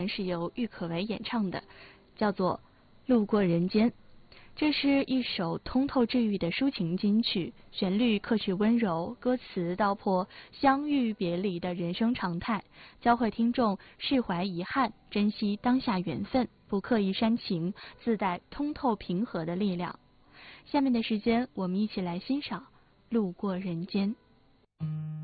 是由郁可唯演唱的，叫做《路过人间》。这是一首通透治愈的抒情金曲，旋律克制温柔，歌词道破相遇别离的人生常态，教会听众释怀遗憾，珍惜当下缘分，不刻意煽情，自带通透平和的力量。下面的时间，我们一起来欣赏《路过人间》。